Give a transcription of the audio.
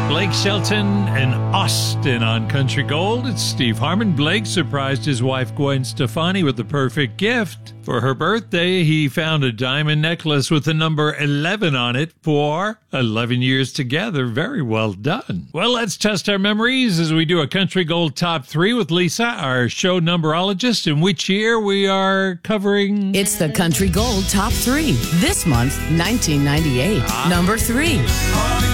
Blake Shelton and Austin on Country Gold. It's Steve Harmon. Blake surprised his wife Gwen Stefani with the perfect gift. For her birthday, he found a diamond necklace with the number 11 on it for 11 years together. Very well done. Well, let's test our memories as we do a Country Gold Top 3 with Lisa, our show numberologist. In which year we are covering? It's the Country Gold Top 3. This month, 1998. Number 3.